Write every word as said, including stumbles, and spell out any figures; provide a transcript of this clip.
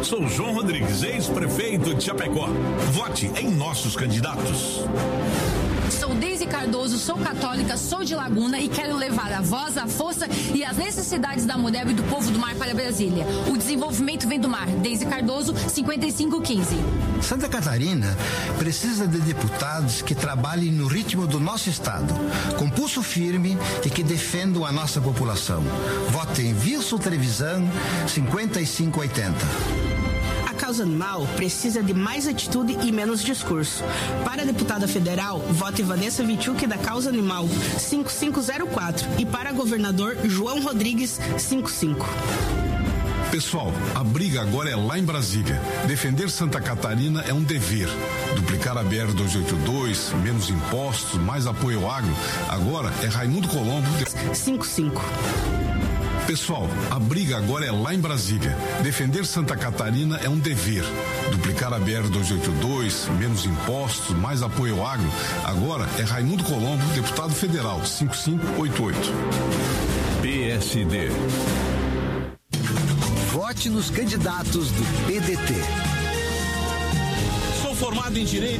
Sou João Rodrigues, ex-prefeito de Chapecó. Vote em nossos candidatos. Sou Deise Cardoso, sou católica, sou de Laguna e quero levar a voz, a força e as necessidades da mulher e do povo do mar para Brasília. O desenvolvimento vem do mar. Deise Cardoso, cinquenta e cinco quinze. Santa Catarina precisa de deputados que trabalhem no ritmo do nosso estado, com pulso firme e que defendam a nossa população. Vote em Wilson Trevisan, cinquenta e cinco oitenta. A causa animal precisa de mais atitude e menos discurso. Para a deputada federal, vote Vanessa Vichuk da Causa Animal, cinco cinco zero quatro. E para governador, João Rodrigues, cinquenta e cinco. Pessoal, a briga agora é lá em Brasília. Defender Santa Catarina é um dever. Duplicar a B R duzentos e oitenta e dois, menos impostos, mais apoio ao agro. Agora é Raimundo Colombo. cinquenta e cinco. Pessoal, a briga agora é lá em Brasília. Defender Santa Catarina é um dever. Duplicar a B R duzentos e oitenta e dois, menos impostos, mais apoio ao agro. Agora é Raimundo Colombo, deputado federal, cinquenta e cinco oitenta e oito. P S D. Vote nos candidatos do P D T. Sou formado em Direito